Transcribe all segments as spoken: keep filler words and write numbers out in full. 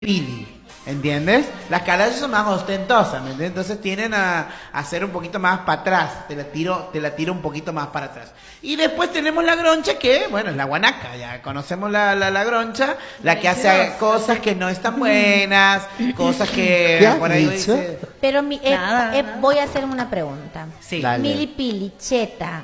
Pili, ¿entiendes? Las calayas son más ostentosas, ¿me entiendes? Entonces tienden a, a ser un poquito más para atrás, te la tiro, te la tiro un poquito más para atrás. Y después tenemos la groncha que, bueno, es la guanaca, ya conocemos la, la, la groncha, la que hace cosas que no están buenas, cosas que por ahí dice... Pero mi, eh, Nada, eh, nada. voy a hacer una pregunta. Sí. Dale. Milipili, cheta.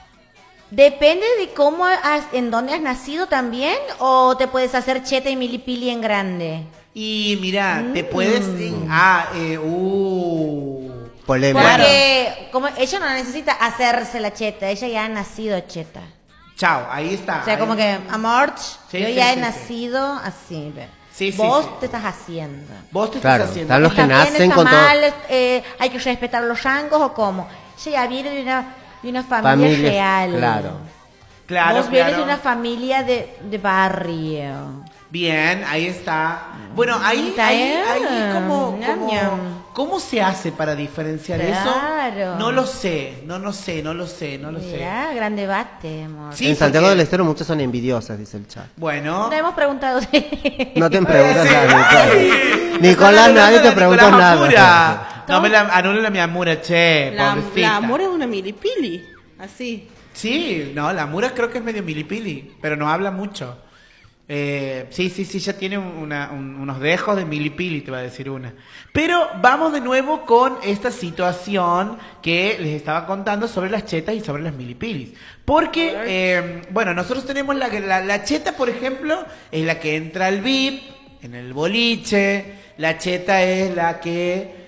¿Depende de cómo has, en dónde has nacido también? ¿O te puedes hacer cheta y milipili en grande? Y mira, te puedes... Ah, eh, uh... Polémica. Porque como ella no necesita hacerse la cheta, ella ya ha nacido cheta. Chao, ahí está. O sea, ahí- como que, amor, Sí, yo sí, ya sí, he sí. nacido así. Ve. Sí, sí, Vos sí. te estás haciendo. Vos te Claro, estás haciendo... están los que ¿Está bien, nacen está con todo. mal, eh, hay que respetar los rangos o cómo? Ella ya viene de una, de una familia Familias, real. claro. Claro, Vos vienes claro. de una familia de, de barrio. Bien, ahí está. Bueno, ahí, Está ahí, bien. ahí como, Ñam, como- ñam. ¿cómo se hace para diferenciar Claro. eso? No lo sé, no lo sé, no lo sé, no lo sé. Mirá, gran debate, amor. Sí, En Santiago porque- del Estero muchas son envidiosas, dice el chat. Bueno. No hemos preguntado de... No te preguntas Sí. nada, Ay, Nicolás. me Nicolás, están nadie hablando te de preguntó Nicolás nada. Amura. No me la anule la mi amura, che, La, pobrecita. la amor es una milipili, así. Sí, no, la Mura creo que es medio milipili, pero no habla mucho. Eh, sí, sí, sí, ya tiene una- un- unos dejos de milipili, te va a decir una. Pero vamos de nuevo con esta situación que les estaba contando sobre las chetas y sobre las milipilis. Porque, eh, bueno, nosotros tenemos la, la, la cheta, por ejemplo, es la que entra al V I P, en el boliche. La cheta es la que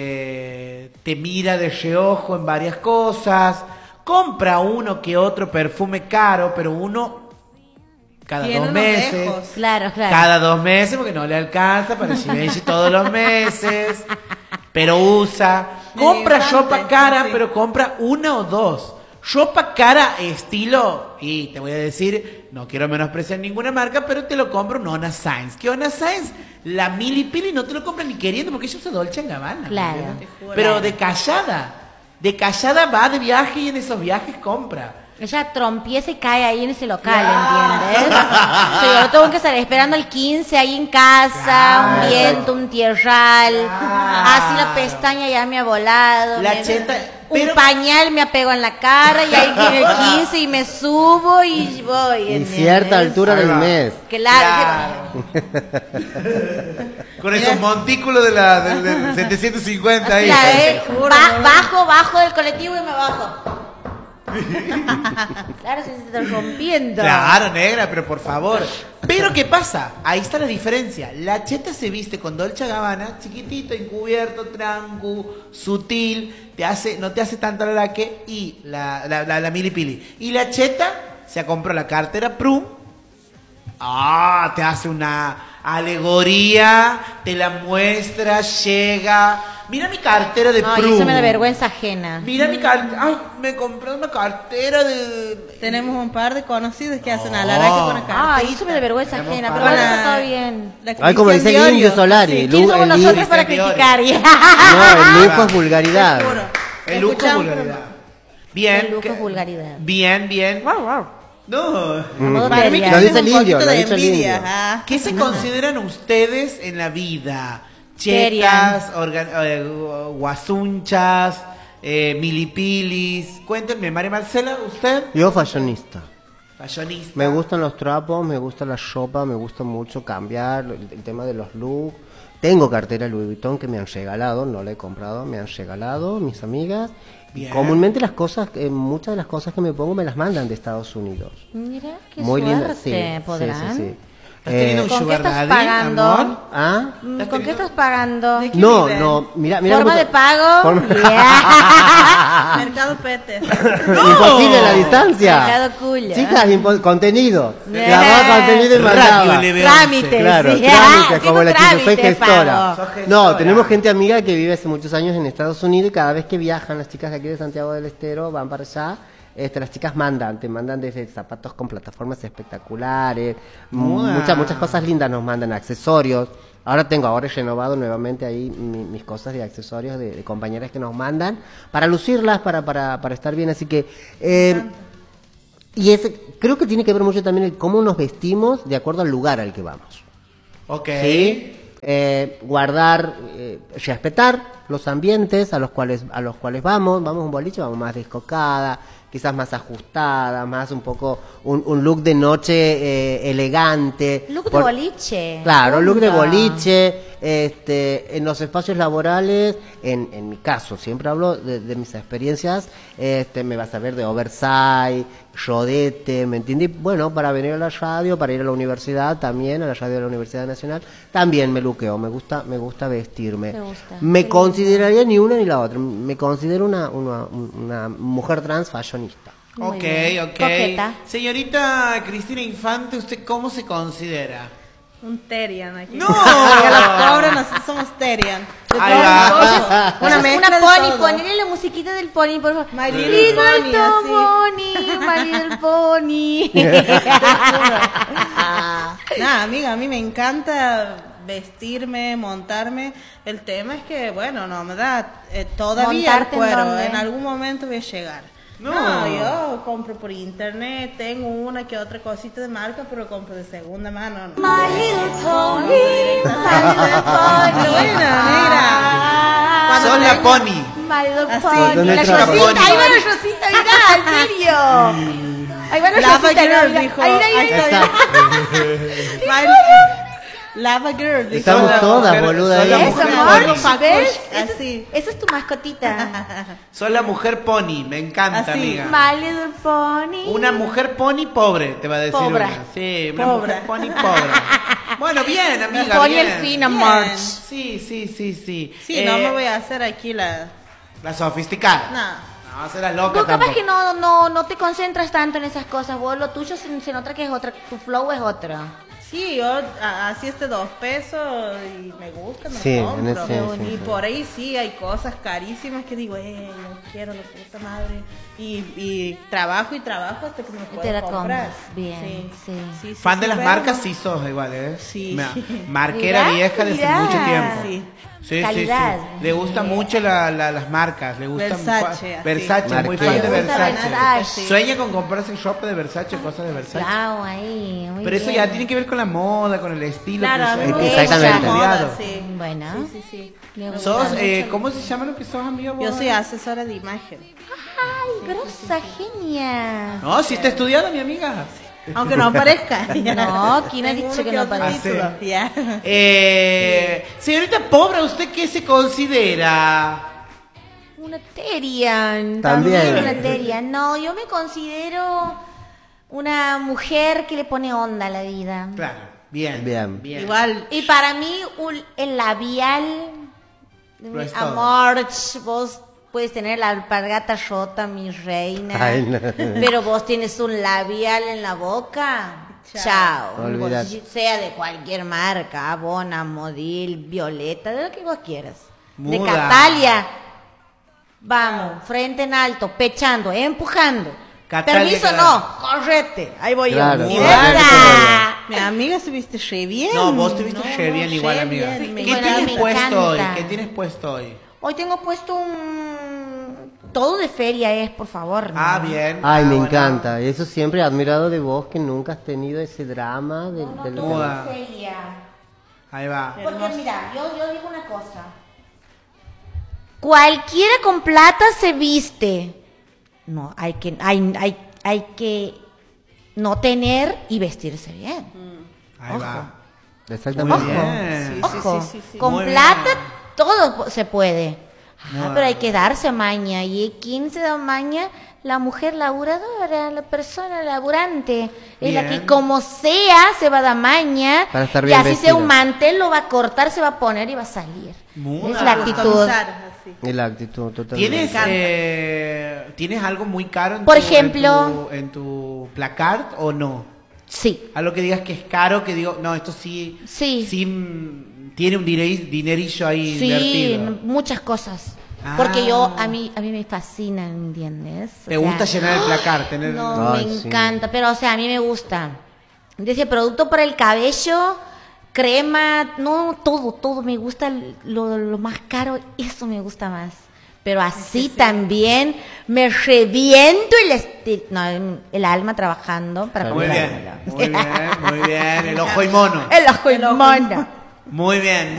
eh, te mira de reojo en varias cosas. Compra uno que otro perfume caro, pero uno cada Tiene dos unos meses. dejos. Claro, claro. Cada dos meses porque no le alcanza para Givenchy todos los meses. Pero usa. Compra Elegante, ropa cara, sí. pero compra una o dos. Ropa cara estilo, y te voy a decir, no quiero menospreciar ninguna marca, pero te lo compro un Ona Sainz. Que Ona Sainz, la milipili no te lo compra ni queriendo porque ella usa Dolce Gabbana. Claro. ¿entiendes? Te juro. Pero de callada. De callada va de viaje y en esos viajes compra. Ella trompieza y cae ahí en ese local, ¿entiendes? O sea, yo lo tengo que estar esperando el quince ahí en casa, Claro. un viento, un tierral, Claro. así la pestaña ya me ha volado, La me- cheta- un pero- pañal me apego en la cara y ahí viene el quince y me subo y voy. Y ¿entiendes? cierta altura Ahí del va. mes. Claro. Con esos montículos de la, del, del setecientos cincuenta ahí. Claro, ¿eh? Te juro, Ba- ¿no? bajo, bajo del colectivo y me bajo. Claro, se está rompiendo. Claro, negra, pero por favor. Pero ¿qué pasa? Ahí está la diferencia. La cheta se viste con Dolce Gabbana, chiquitito, encubierto, trancu, sutil, te hace, no te hace tanto la laque y la, la, la, la milipili. Y la cheta se compró la cartera Prum. Ah, te hace una alegoría, te la muestra, llega. Mira mi cartera de Ay, Prum. eso me da vergüenza ajena. Mira mi cartera. Ay, me compré una cartera de. Tenemos un par de conocidos que hacen alaraki con la cartita. Ay, eso me da vergüenza Tenemos ajena, para- pero bueno, está todo bien. La Ay, como dice Cristian el Indio Diorio. Solari. Sí. Lu- ¿Quién somos el nosotros Indio- para Cristian criticar? No, el lujo es Te vulgaridad. juro. El lujo es Escuchamos- vulgaridad. Bien. El lujo que- es vulgaridad. Bien, bien. No. A modo Para mí que teria. Lo es dice un el indio, poquito lo de dice el envidia. indio. ah. ¿Qué se consideran ustedes en la vida? Terian. Chetas, orga- eh, gu- guasunchas, eh, milipilis. Cuéntenme, María Marcela, ¿usted? Yo fashionista. Fashionista. Me gustan los trapos, me gusta la ropa, me gusta mucho cambiar el, el tema de los looks. Tengo cartera Louis Vuitton que me han regalado, no la he comprado, me han regalado mis amigas. Y Bien. comúnmente las cosas, eh, muchas de las cosas que me pongo me las mandan de Estados Unidos. Mira, qué Muy linda, suerte, sí, ¿podrán? sí, sí, sí. ¿Estás teniendo Eh, un ¿Con qué sugar estás daddy, pagando? amor? ¿Ah? Mm, ¿Estás ¿Con qué teniendo- estás pagando? ¿De qué No, viven? no, mira, mira. ¿Forma cómo- de pago? Forma- Yeah. Mercado Pete. Imposible a la distancia. Mercado culo. Chicas, impo- contenido. Yeah. Grababa contenido y Radio mandaba. L B. Trámites. Claro, sí. trámites, Ah, como la tengo que yo soy trámites, gestora. pago. Sos gestora. No, tenemos gente amiga que vive hace muchos años en Estados Unidos y cada vez que viajan las chicas de aquí de Santiago del Estero van para allá. Este, las chicas mandan, te mandan desde zapatos con plataformas espectaculares, Moda. muchas muchas cosas lindas nos mandan, accesorios. Ahora tengo, ahora he renovado nuevamente ahí mi- mis cosas de accesorios de, de compañeras que nos mandan para lucirlas, para, para, para estar bien, así que... Eh, y ese, creo que tiene que ver mucho también el cómo nos vestimos de acuerdo al lugar al que vamos. Ok. ¿Sí? eh, guardar, eh, respetar los ambientes a los cuales a los cuales vamos, vamos a un boliche, vamos más descocada, quizás más ajustada, más un poco un, un look de noche eh, elegante. Look de Por- boliche. Claro, look de Onda. boliche, este, en los espacios laborales, en, en mi caso, siempre hablo de, de mis experiencias, este, me vas a ver de oversize, rodete, ¿me entiendes? Bueno, para venir a la radio, para ir a la universidad también, a la radio de la Universidad Nacional, también me luqueo, me gusta, me gusta vestirme. Te gusta, Me qué consideraría ni una ni la otra, me considero una, una, una mujer trans fashionista. Muy Ok, bien. ok. Coqueta. Señorita Cristina Infante, ¿usted cómo se considera? Un Terian aquí. ¡No! Porque los pobres nosotros somos Terian. De Ahí todas va. cosas, Una, una mezcla una de pony, todo. ponele la musiquita del pony, por favor. My Little Pony, Pony, My Little Pony. Nada, amiga, a mí me encanta vestirme, montarme. El tema es que, bueno, no me da eh, todavía el ¿Montarte en cuero. dónde? En algún momento voy a llegar. No. No. yo compro por internet, tengo una que otra cosita de marca, pero compro de segunda mano. No. My Little Pony, My Little Pony. Pero bueno, negra. Cuando Sos la tenga- pony. My Little Así. Pony. Son La nuestra Rosita, pony. ahí va la Rosita, mirá, en serio. Ahí va la Lava Rosita, Girl, mirá. dijo. Ahí, ahí, Ahí ahí. está. My- Lava Girl, dijo. Estamos la todas, mujer- boluda. sos la ahí. Eso, mujer amor, pony. ¿ves? Esa Así. es, esa es tu mascotita. Sos la mujer pony, me encanta, Así. amiga. My Little Pony. Una mujer pony pobre, te va a decir Pobra. una. Sí, una Pobra. mujer pony pobre. Bueno, bien, amiga, Pony bien. el fin, Bien. March. Sí, sí, sí, sí. Sí, Eh, no me voy a hacer aquí la... La sofisticada. No. No, será loca Tú capaz tampoco. que no, no, no te concentras tanto en esas cosas. Vos lo tuyo se, se nota que es otra, tu flow es otro. Sí, yo a- así este dos pesos y me gusta, me Sí, lo compro. en ese- sí, y sí. por ahí sí hay cosas carísimas que digo, eh, no quiero la puta madre. Y, y trabajo y trabajo hasta que me puedo te la comprar. compras. Bien, sí. sí, Fan de sí, las pero- marcas sí sos igual, ¿eh? Sí. Ma- marquera Mirá, vieja desde mirá. mucho tiempo. Sí. Sí, sí, Calidad. sí. Le gusta mucho la, la- las marcas, le gusta Versace, así. Versace, muy fan Marquera. de Me gusta Versace. Versace. Sueña con comprarse ropa de Versace, cosas de Versace. Claro, ahí. Muy Pero eso bien. ya tiene que ver con la moda, con el estilo. Claro, a que mí usted- me gusta Exactamente. mucho la moda, Estudiado. sí. Bueno. Sí, sí, sí. Me gusta Sos, mucho. eh, ¿cómo se llama lo que sos, amiga? vos? Yo soy asesora de imagen. Ay, grosa, genia. No, sí está estudiada, mi amiga. Aunque no parezca. No, ¿quién ha Tengo dicho uno que no otro parece? título, ya. Eh, señorita Pobre, ¿usted qué se considera? Una Terian. También. Una Terian. No, yo me considero una mujer que le pone onda a la vida. Claro, bien. Bien. Igual. Y para mí, un- el labial, Lo es amor, vos puedes tener la alpargata rota, mi reina, Ay, no. pero vos tienes un labial en la boca. Chao. Chao. Olvídate. Vos, sea de cualquier marca, Bona, Modil, Violeta, de lo que vos quieras. De Muda. Catalia. Vamos, frente en alto, pechando, empujando. Catalia, Permiso claro. no, correte. Ahí voy Claro, yo. claro. Mierda. Mi amiga estuviste re bien. No, vos te viste No, re bien re igual, amiga. bien, me ¿Qué Bueno, tienes me puesto hoy? encanta. ¿Qué tienes puesto hoy? Hoy tengo puesto un... Todo de feria es, por favor. ¿no? Ah, bien. Ay, Ah, me bueno. encanta. Eso siempre he admirado de vos, que nunca has tenido ese drama del... No, no, del- todo Moda. de feria. Ahí va. Porque mira, yo, yo digo una cosa. Cualquiera con plata se viste. No, hay que, hay, hay, hay que no tener y vestirse bien. Ahí Ojo. va. Exactamente. Muy bien. Sí, Ojo, sí, sí, sí. con Muy plata bien. todo po- se puede. Ah, Muy pero hay bien. que darse maña. Y quince de maña, la mujer laburadora, la persona laburante, es la Bien. que como sea se va a dar maña. Para estar y bien así vestida. sea un mantel, lo va a cortar, se va a poner y va a salir. Muy es la bien. actitud. Customizar, así. Y la actitud totalmente. ¿Tienes, encanta. eh, ¿Tienes algo muy caro en Por tu, ejemplo- en tu, en tu placard o no? Sí. Algo que digas que es caro, que digo, no, esto sí, Sí. sí mm, tiene un dineri- dinerillo ahí Sí, invertido. muchas cosas. Ah. Porque yo, a mí, a mí me fascina, ¿entiendes? O ¿Te sea, gusta llenar el placard? Tener... No, Ay, me sí. encanta, pero o sea, a mí me gusta. Desde producto para el cabello, crema, no, todo, todo, me gusta lo, lo más caro, eso me gusta más. Pero así también me reviento el, esti- no, el, el alma trabajando para Muy comprármelo. bien, muy bien, muy bien. El ojo y mono. El ojo y mono. Muy bien.